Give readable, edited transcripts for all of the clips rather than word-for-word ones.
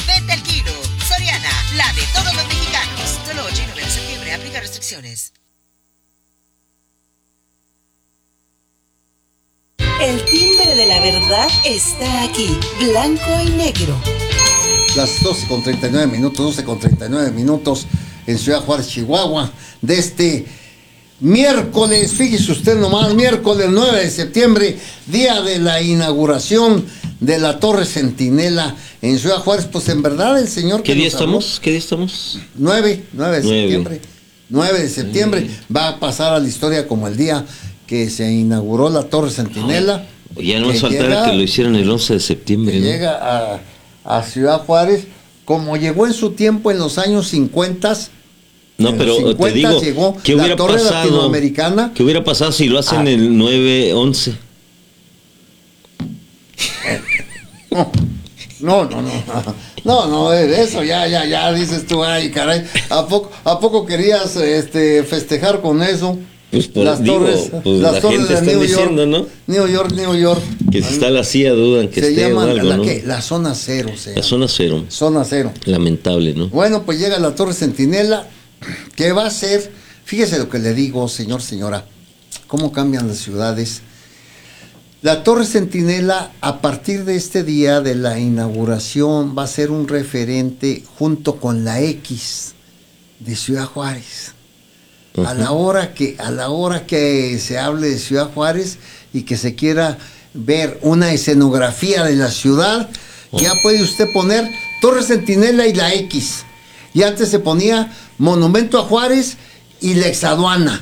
venta al kilo. Soriana, la de todos los mexicanos. Solo 8 y 9 de septiembre. Aplica restricciones. El timbre de la verdad está aquí, blanco y negro. Las 12:39 minutos en Ciudad Juárez, Chihuahua, de este miércoles, fíjese usted nomás, miércoles 9 de septiembre, día de la inauguración de la Torre Centinela en Ciudad Juárez. Pues en verdad el señor que ¿Qué día estamos? 9 de septiembre. 9 de septiembre va a pasar a la historia como el día que se inauguró la Torre Centinela. Ya no nos faltara que lo hicieran el 11 de septiembre. Que ¿no? llega a Ciudad Juárez, como llegó en su tiempo en los años 50. No, pero 50 te digo, llegó ¿qué hubiera la Torre pasado, Latinoamericana? ¿Qué hubiera pasado si lo hacen el 9-11? No, eso ya dices tú, ay, caray, ¿a poco querías festejar con eso? Pues las torres la torres gente de está diciendo, ¿no? New York. Que si está la CIA, dudan que esté o algo, ¿no? La zona cero, La zona cero. Zona cero. Lamentable, ¿no? Bueno, pues llega la Torre Centinela, ¿qué va a ser? Fíjese lo que le digo, señora, cómo cambian las ciudades. La Torre Centinela, a partir de este día de la inauguración, va a ser un referente junto con la X de Ciudad Juárez. A la hora que se hable de Ciudad Juárez y que se quiera ver una escenografía de la ciudad, ya puede usted poner Torre Centinela y la X. Y antes se ponía Monumento a Juárez y la Exaduana.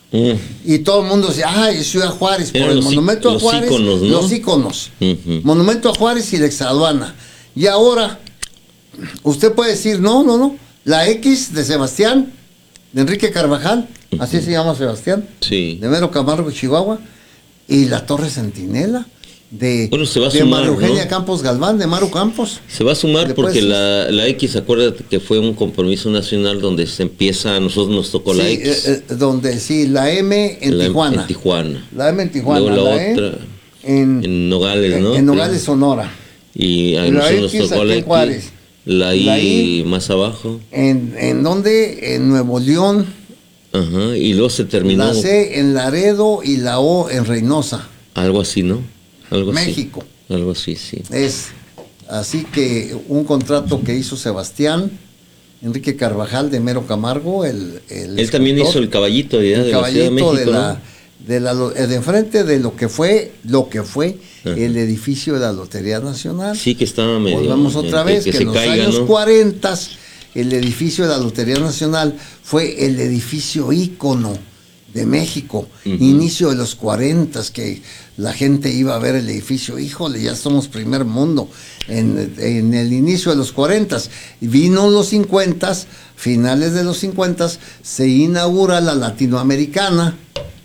Y todo el mundo decía, es Ciudad Juárez, por el Monumento a Juárez, íconos, ¿no? Los íconos. Monumento a Juárez y la Exaduana. Y ahora, usted puede decir, no, la X de Sebastián, de Enrique Carvajal, así se llama Sebastián, sí. De Mero Camargo, Chihuahua, y la Torre Centinela de María Eugenia, ¿no? Campos Galván, de Maru Campos. Se va a sumar porque la X, acuérdate que fue un compromiso nacional donde se empieza, a nosotros nos tocó la X. La M en Tijuana. La M en Tijuana. Luego la otra en Nogales, ¿no? En Nogales, Sonora. Y a nosotros nos tocó la X. Juárez. La I más abajo. ¿En dónde? En Nuevo León. Ajá, y luego se terminó. La C en Laredo y la O en Reynosa. Algo así, ¿no? México. Algo así, sí. Es así que un contrato que hizo Sebastián Enrique Carvajal de Mero Camargo, él también hizo el caballito de la Ciudad de México, de enfrente de lo que fue el edificio de la Lotería Nacional. Sí, que estaba medio. Volvemos otra vez, que en los años 40 el edificio de la Lotería Nacional fue el edificio ícono de México, inicio de los 40, que la gente iba a ver el edificio, híjole, ya somos primer mundo, en el inicio de los 40, vino los 50, finales de los 50, se inaugura la Latinoamericana,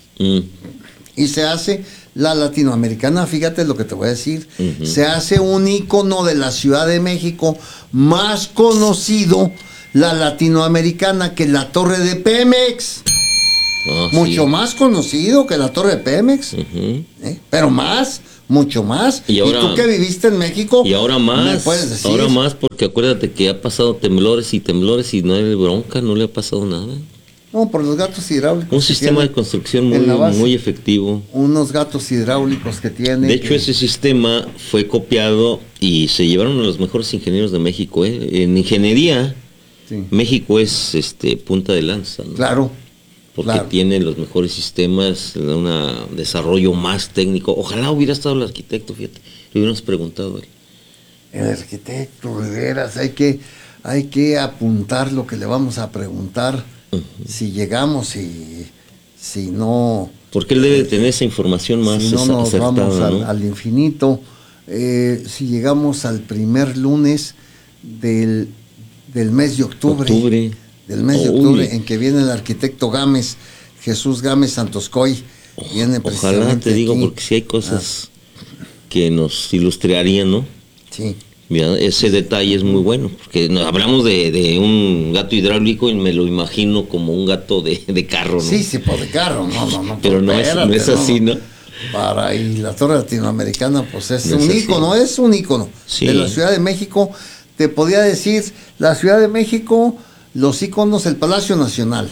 y se hace la Latinoamericana, fíjate lo que te voy a decir, se hace un ícono de la Ciudad de México, más conocido, la Latinoamericana, que la Torre de Pemex. Mucho más conocido que la Torre de Pemex, pero mucho más. Y tú que viviste en México, y ahora más, ¿me puedes decir? Ahora más, porque acuérdate que ha pasado temblores y no hay bronca, no le ha pasado nada. No, por los gatos hidráulicos. Un sistema de construcción muy efectivo. Unos gatos hidráulicos que tiene. De hecho, ese sistema fue copiado y se llevaron a los mejores ingenieros de México. En ingeniería, sí. México es punta de lanza, ¿no? Claro. Porque tiene los mejores sistemas, un desarrollo más técnico. Ojalá hubiera estado el arquitecto, fíjate, le hubiéramos preguntado a él. El arquitecto, de veras, hay que apuntar lo que le vamos a preguntar, si llegamos y si no... Porque él debe de tener esa información más si no nos acertada, vamos ¿no? al infinito. Si llegamos al primer lunes del mes de octubre. Del mes de octubre, en que viene el arquitecto Gámez, Jesús Gámez Santoscoy. Viene ojalá, te digo, porque si hay cosas que nos ilustrarían, ¿no? Sí. Mira, ese detalle es muy bueno, porque hablamos de un gato hidráulico y me lo imagino como un gato de carro, ¿no? Sí, pues de carro, no. Pero no es así, ¿no? Y la Torre Latinoamericana, pues es un ícono, sí. De la Ciudad de México. te podía decir, la Ciudad de México, los íconos, el Palacio Nacional,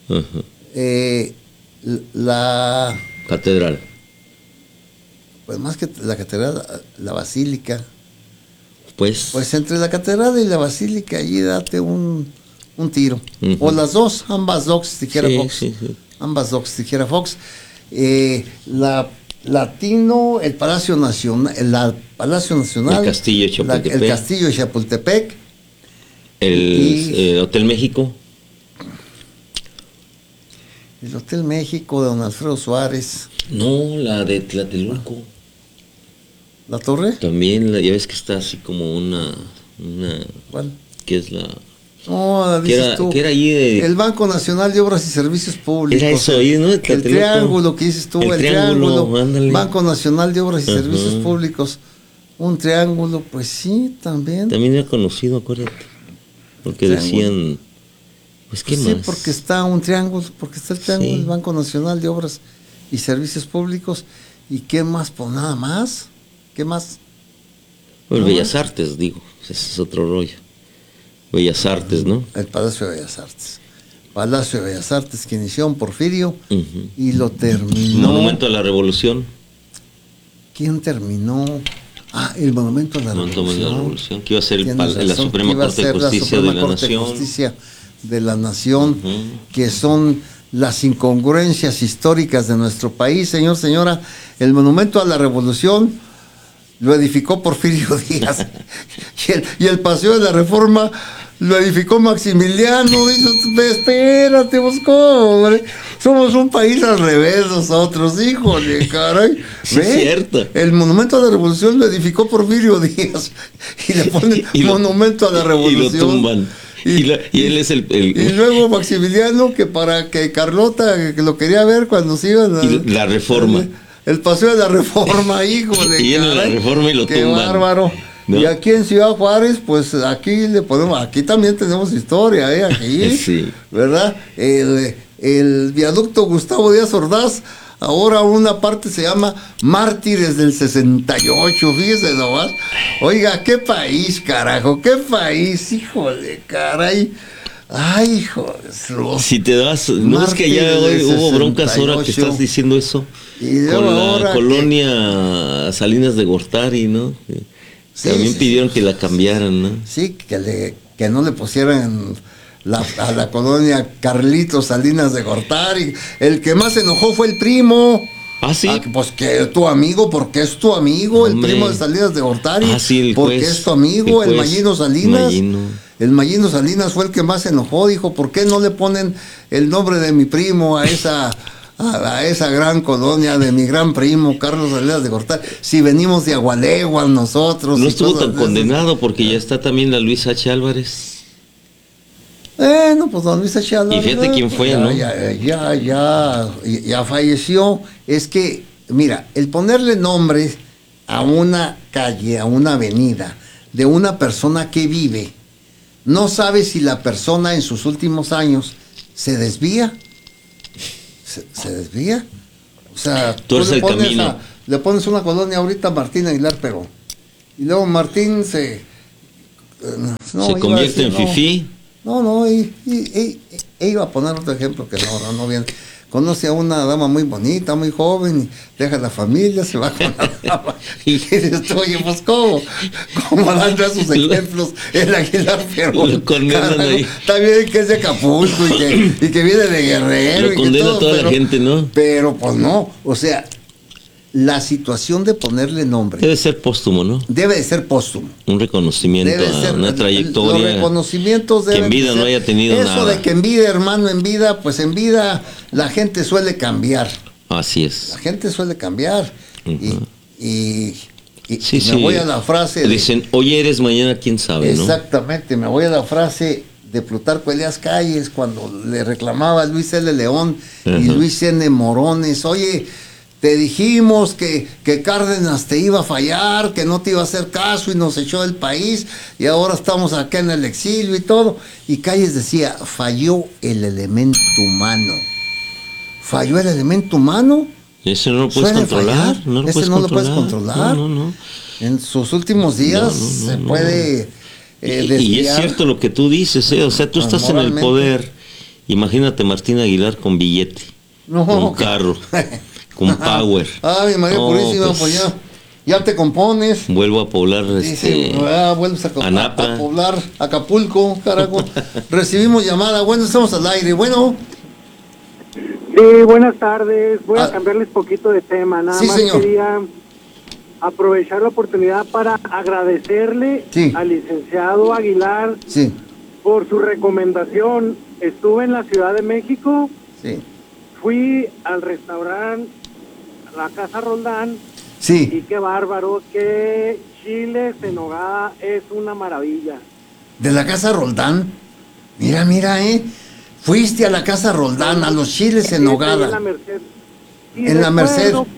la Catedral. pues más que la catedral, la basílica. Pues Entre la catedral y la basílica, allí date un tiro. O las dos, ambas dos, dijera sí, Fox. sí. Ambas dos, dijera Fox. La Latino, el Palacio Nacional, El Castillo de Chapultepec. el Castillo de Chapultepec. El Hotel México. El Hotel México de don Alfredo Suárez. No, la de Tlatelolco. ¿La torre? También, ya ves que está así como una ¿Cuál? ¿Qué es la? No, dices tú. Que era allí de... El Banco Nacional de Obras y Servicios Públicos. Era eso ahí, ¿no? El triángulo que dices tú, el triángulo. Ándale. Banco Nacional de Obras y Servicios Públicos. Un triángulo, pues sí, también. También era conocido, acuérdate. Porque decían, pues qué más. Sí, porque está un triángulo, porque está el triángulo Sí. del Banco Nacional de Obras y Servicios Públicos. ¿Y qué más? Pues nada más. ¿Qué más? Bueno, ¿No? Bellas Artes, digo, ese es otro rollo. Bellas Artes, ¿no? El Palacio de Bellas Artes. Palacio de Bellas Artes que inició en Porfirio Ujú. y lo terminó. Monumento a la Revolución. ¿Quién terminó? El Monumento a la Monumento a la Revolución. Revolución, que iba a ser Tienes la razón, Suprema que iba a Corte de ser la Justicia de Suprema la Corte de Nación. Justicia de la Nación, Ujú. que son las incongruencias históricas de nuestro país, señor, señora. El Monumento a la Revolución lo edificó Porfirio Díaz y el Paseo de la Reforma lo edificó Maximiliano. Dice, espérate, vos, ¿cómo, hombre? Somos un país al revés nosotros, híjole, caray. Sí, ¿Ve? es cierto. El Monumento a la Revolución lo edificó Porfirio Díaz y le ponen Monumento a la Revolución. Y lo tumban. Y él es el Y luego Maximiliano, que para que Carlota, que lo quería ver cuando se iban y la Reforma. el Paseo de la Reforma, híjole. Y en la caray, Reforma y lo qué tumban. bárbaro. ¿No? Y aquí en Ciudad Juárez, pues aquí le ponemos, aquí también tenemos historia, aquí, Sí. ¿verdad? El viaducto Gustavo Díaz Ordaz, ahora una parte se llama Mártires del 68, fíjese nomás. Oiga, qué país, carajo, qué país, híjole, caray. Ay, hijo de Si te das, no es que ya Mártires del hubo broncas ahora que 68. estás diciendo eso. Y luego Con la ahora colonia Salinas de Gortari, ¿no? Sí, También sí, pidieron que la cambiaran, ¿no? Sí, que no le pusieran a la colonia Carlitos Salinas de Gortari. El que más se enojó fue el primo. Ah, sí. Pues que tu amigo, porque es tu amigo, Hombre. el primo de Salinas de Gortari. Ah, sí, el porque juez, es tu amigo, el el juez Mayino Salinas. Mayino. El Mayino Salinas fue el que más se enojó. Dijo, ¿por qué no le ponen el nombre de mi primo a esa gran colonia de mi gran primo Carlos Salinas de Gortari? Si venimos de Agualeguas nosotros. No y estuvo cosas tan de esas. condenado porque ya está también la Luis H. Álvarez. No, pues don Luis H. Y fíjate quién fue, ¿no? Ya falleció. Es que, mira, el ponerle nombre a una calle, a una avenida, de una persona que vive, no sabe si la persona en sus últimos años se desvía. ¿Se desvía? O sea, Tú eres el camino. le pones una colonia ahorita a Martín Aguilar Perón. Y luego Martín se convierte en fifí. No, iba a poner otro ejemplo que no viene. Conoce a una dama muy bonita, muy joven, y deja la familia, se va con la dama. Y dices tú, oye, pues ¿cómo dando esos ejemplos el Aguilar Perón? Lo condenan ahí. Está bien que es de Acapulco y que viene de Guerrero. Lo y que condena todo, toda la gente, ¿no? Pero pues no, o sea, la situación de ponerle nombre Debe ser póstumo, ¿no? debe de ser póstumo. Un reconocimiento Debe a ser una los trayectoria. reconocimientos que en deben vida de no ser. haya tenido eso nada. de que en vida, hermano, en vida, pues en vida la gente suele cambiar. Así es. La gente suele cambiar. Ujú. Y Sí, me voy a la frase de, Dicen, hoy eres, mañana quién sabe, ¿no? exactamente, me voy a la frase de Plutarco Elías Calles cuando le reclamaba a Luis L. León y Ajá. Luis N. Morones, oye, te dijimos que Cárdenas te iba a fallar, que no te iba a hacer caso y nos echó del país y ahora estamos acá en el exilio y todo. Y Calles decía, falló el elemento humano. ¿Falló el elemento humano? Ese no lo puedes Suele controlar. fallar. No lo Ese puedes no lo puedes controlar. controlar. No. En sus últimos días No. se puede Y es desviar. cierto lo que tú dices, o sea, tú estás en el Moralmente. poder. Imagínate Martín Aguilar con billete, No. con carro, con power. Ay, María No, Purísima, pues ya te compones. Vuelvo a poblar Dice, vuelves a Anapra. poblar Acapulco, carajo. Recibimos llamada. Bueno, estamos al aire. Bueno. Sí, buenas tardes. Voy Ah. a cambiarles poquito de tema. Nada Sí, más señor. quería aprovechar la oportunidad para agradecerle Sí. al licenciado Aguilar Sí, por su recomendación. Estuve en la Ciudad de México, sí. fui al restaurante La Casa Roldán y Sí, qué bárbaro, que chiles en nogada es una maravilla. de la Casa Roldán. Mira, fuiste a la Casa Roldán, a los chiles en Sí, nogada. en la Merced. Y En la Merced. recuerdo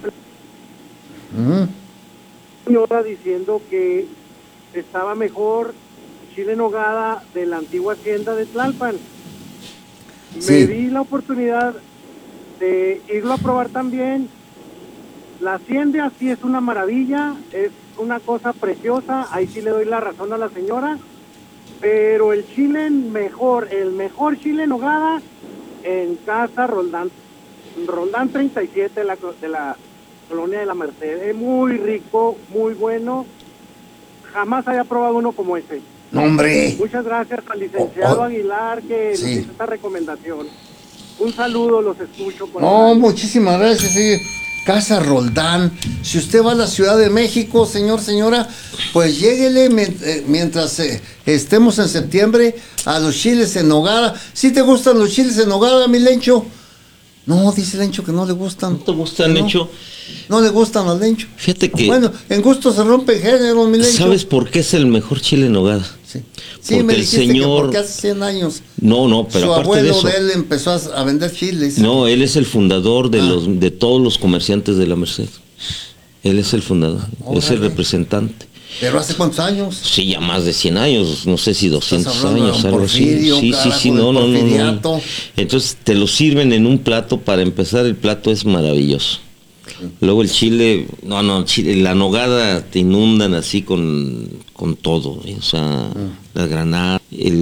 Mm, señora diciendo que estaba mejor chile en nogada de la antigua hacienda de Tlalpan. Sí. Me di la oportunidad de irlo a probar también. La hacienda sí es una maravilla, es una cosa preciosa, ahí sí le doy la razón a la señora, pero el mejor chile en nogada en Casa Roldán 37 de la colonia de la Merced. Es muy rico, muy bueno, jamás había probado uno como ese. no, hombre. Muchas gracias al licenciado Aguilar que Sí. nos hizo esta recomendación. Un saludo, los escucho. Por No, la- muchísimas gracias, sí. Casa Roldán. Si usted va a la Ciudad de México, señora, pues lléguele mientras estemos en septiembre a los chiles en nogada. ¿Sí te gustan los chiles en nogada, mi Lencho? No, dice Lencho que no le gustan. ¿No te gustan, No. Lencho? No le gustan al Lencho. Fíjate que, Bueno, en gusto se rompen géneros, mi Lencho. ¿sabes por qué es el mejor chile en nogada? Sí, Porque me el dijiste señor- que porque hace 100 años No, pero su aparte abuelo de eso, él empezó a vender chiles. no, él es el fundador de Ah. de todos los comerciantes de la Merced. Él es el fundador, es el Órale. representante. ¿Pero hace cuántos años? Sí, ya más de 100 años, no sé si 200 hablando de años, don algo así. Porfirio, Sí, carajo, no. del porfiriato. Entonces te lo sirven en un plato, para empezar el plato es maravilloso. Luego el chile, la nogada te inundan así con todo, o sea, la granada,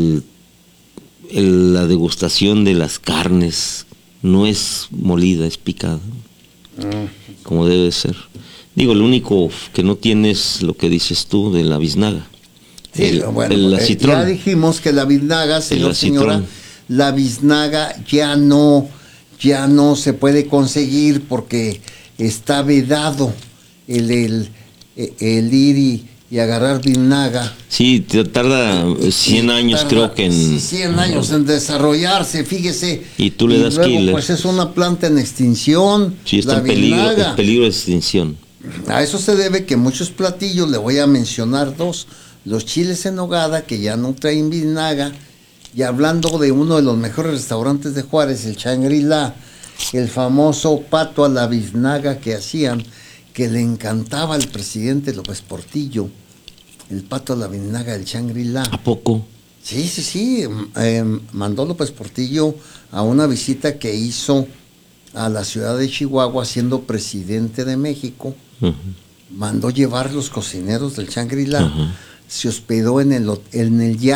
la degustación de las carnes, no es molida, es picada, como debe ser. Digo, lo único que no tiene es lo que dices tú de la biznaga. Sí, el acitrón. ya dijimos que la biznaga, señora, acitrón. la biznaga ya no se puede conseguir porque está vedado el ir y agarrar biznaga. Sí, te tarda 100 años, Tarda creo que en... 100 años en desarrollarse, fíjese. Y tú le das luego, killer. pues es una planta en extinción. Sí, está la en peligro, biznaga. en peligro de extinción. A eso se debe que muchos platillos, le voy a mencionar dos, los chiles en nogada que ya no traen biznaga, y hablando de uno de los mejores restaurantes de Juárez, el Shangri-La, el famoso pato a la biznaga que hacían, que le encantaba al presidente López Portillo, el pato a la biznaga del Shangri-La. ¿A poco? Sí, mandó López Portillo a una visita que hizo a la ciudad de Chihuahua siendo presidente de México. Ujú. Mandó llevar los cocineros del Shangri-La, Ajá. se hospedó en el